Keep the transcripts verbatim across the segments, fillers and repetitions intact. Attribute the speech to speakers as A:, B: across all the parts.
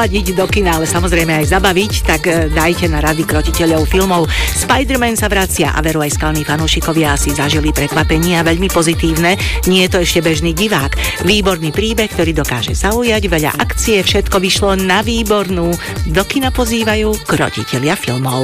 A: Niť do kina, ale samozrejme aj zabaviť, tak dajte na rady krotiteľov filmov. Spider-Man sa vracia a veru aj skalní fanúšikovia asi zažili prekvapenie a veľmi pozitívne. Nie je to ešte bežný divák. Výborný príbeh, ktorý dokáže zaujať, veľa akcie, všetko vyšlo na výbornú. Do kina pozývajú krotitelia filmov.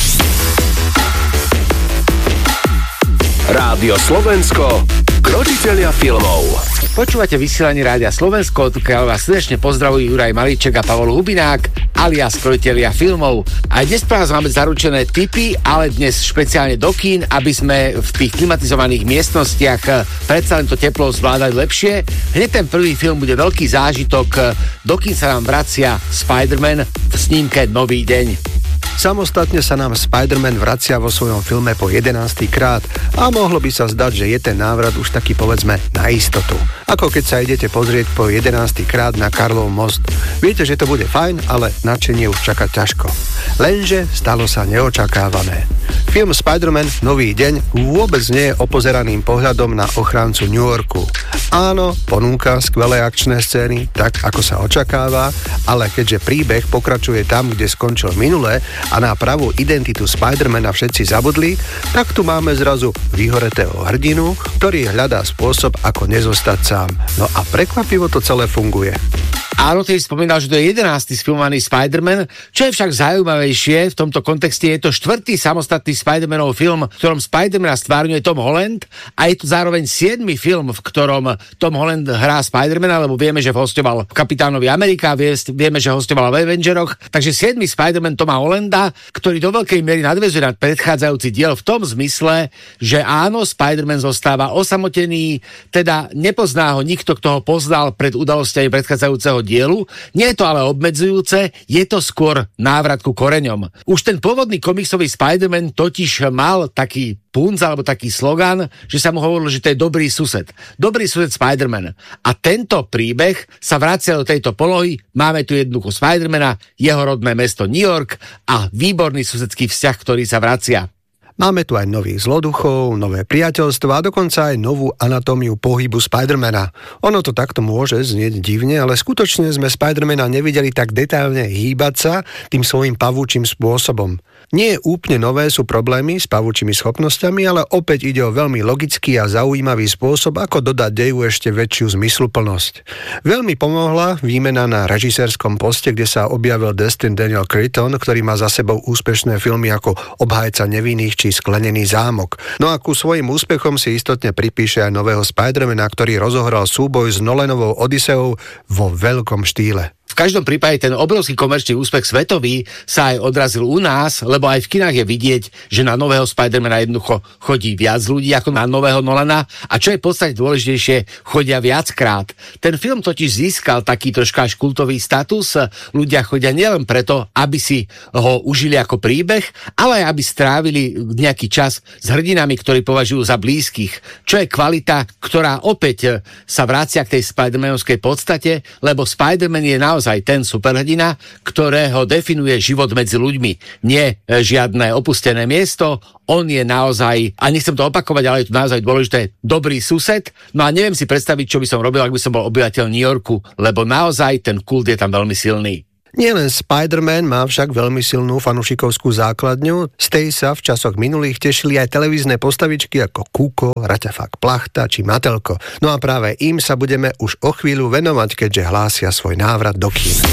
B: Rádio Slovensko, krotitelia filmov.
C: Počúvate vysielanie Rádia Slovensko, odkiaľ vás srdečne pozdravujú Juraj Malíček a Pavol Hubinák, alias krotitelia filmov. Aj dnes pre vás máme zaručené tipy, ale dnes špeciálne do kín, aby sme v tých klimatizovaných miestnostiach predsa len to teplo zvládali lepšie. Hneď ten prvý film bude veľký zážitok. Do kín sa nám vracia Spider-Man v snímke Nový deň.
D: Samostatne sa nám Spider-Man vracia vo svojom filme po jedenásty krát a mohlo by sa zdať, že je ten návrat už taký povedzme na istotu. Ako keď sa idete pozrieť po jedenásty krát na Karlov most. Viete, že to bude fajn, ale nadšenie už čaká ťažko. Lenže stalo sa neočakávané. Film Spider-Man Nový deň vôbec nie je opozeraným pohľadom na ochráncu New Yorku. Áno, ponúka skvelé akčné scény, tak ako sa očakáva, ale keďže príbeh pokračuje tam, kde skončil minule a na pravú identitu Spider-mana všetci zabudli, tak tu máme zrazu vyhoretého hrdinu, ktorý hľadá spôsob, ako nezostať sám. No a prekvapivo to celé funguje.
C: Áno, ty spomínal, že to je jedenásty sfilmovaný Spider-Man. Čo je však zaujímavejšie, v tomto kontexte je to štvrtý samostatný Spider-Manov film, v ktorom Spider-Mana stvárňuje Tom Holland a je to zároveň siedmy film, v ktorom Tom Holland hrá Spider-Mana, lebo vieme, že hostoval v Kapitánovi Amerika, vieme, že hostoval v Avengeroch, takže siedmy Spider-Man Toma Hollanda, ktorý do veľkej miery nadväzuje na predchádzajúci diel v tom zmysle, že áno, Spider-Man zostáva osamotený, teda nepozná ho nikto, kto ho poznal pred udalosťami predchádzajúceho dielu. Nie je to ale obmedzujúce, je to skôr návrat ku koreňom. Už ten pôvodný komiksový Spider-Man totiž mal taký punc alebo taký slogan, že sa mu hovorilo, že to je dobrý sused. Dobrý sused Spider-Man. A tento príbeh sa vracia do tejto polohy. Máme tu jednoducho Spider-Mana, jeho rodné mesto New York a výborný susedský vzťah, ktorý sa vracia.
D: Máme tu aj nových zloduchov, nové priateľstva a dokonca aj novú anatómiu pohybu Spidermana. Ono to takto môže znieť divne, ale skutočne sme Spidermana nevideli tak detailne hýbať sa tým svojím pavúčim spôsobom. Nie úplne nové sú problémy s pavúčimi schopnosťami, ale opäť ide o veľmi logický a zaujímavý spôsob, ako dodať deju ešte väčšiu zmysluplnosť. Veľmi pomohla výmena na režisérskom poste, kde sa objavil Destin Daniel Cretton, ktorý má za sebou úspešné filmy ako Obhajca nevinných či Sklenený zámok. No a ku svojim úspechom si istotne pripíše aj nového Spidermana, ktorý rozohral súboj s Nolanovou Odiseou vo veľkom štýle.
C: V každom prípade ten obrovský komerčný úspech svetový sa aj odrazil u nás, lebo aj v kinách je vidieť, že na nového Spidermana jednoducho chodí viac ľudí ako na nového Nolana a čo je v podstate dôležitejšie, chodia viackrát. Ten film totiž získal taký troška až kultový status. Ľudia chodia nielen preto, aby si ho užili ako príbeh, ale aj aby strávili nejaký čas s hrdinami, ktorí považujú za blízkych. Čo je kvalita, ktorá opäť sa vracia k tej Spidermanovskej podstate, lebo Spiderman je naozaj aj ten superhrdina, ktorého definuje život medzi ľuďmi. Nie žiadne opustené miesto, on je naozaj, a nechcem to opakovať, ale je to naozaj dôležité, dobrý sused. No a neviem si predstaviť, čo by som robil, ak by som bol obyvateľ New Yorku, lebo naozaj ten kult je tam veľmi silný.
D: Nielen Spider-Man má však veľmi silnú fanušikovskú základňu, z tej sa v časoch minulých tešili aj televízne postavičky ako Kuko, Raťafák Plachta či Matelko. No a práve im sa budeme už o chvíľu venovať, keďže hlásia svoj návrat do kín.